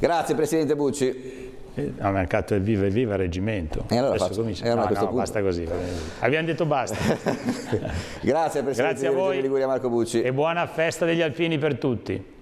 Grazie Presidente Bucci. Ha mancato il viva e viva reggimento. E allora adesso comincia. allora No, basta così. Abbiamo detto basta. Grazie Presidente Grazie a voi Liguria Marco Bucci. e buona festa degli Alpini per tutti.